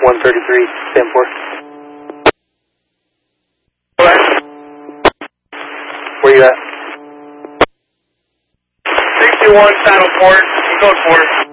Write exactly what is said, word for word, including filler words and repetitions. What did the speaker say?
one thirty-three, stand for. Where you at? sixty-one, Saddleport, code four.